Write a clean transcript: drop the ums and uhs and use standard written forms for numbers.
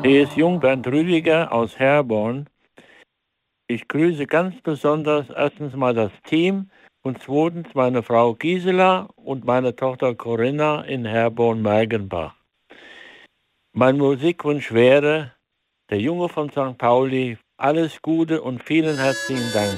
Hier ist Jungbernd Rüdiger aus Herborn. Ich grüße ganz besonders erstens mal das Team und zweitens meine Frau Gisela und meine Tochter Corinna in Herborn-Mergenbach. Mein Musikwunsch wäre der Junge von St. Pauli. Alles Gute und vielen herzlichen Dank.